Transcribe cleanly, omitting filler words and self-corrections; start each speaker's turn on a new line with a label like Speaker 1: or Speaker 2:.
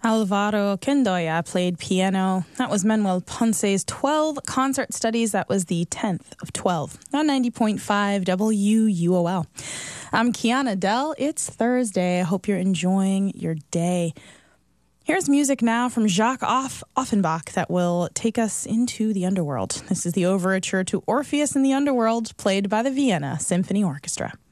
Speaker 1: Alvaro Quindoya played piano. That was Manuel Ponce's 12 concert studies. That was the 10th of 12 on 90.5 WUOL. I'm Kiana Dell. It's Thursday. I hope you're enjoying your day. Here's music now from Jacques Offenbach that will take us into the underworld. This is the overture to Orpheus in the Underworld, played by the Vienna Symphony Orchestra.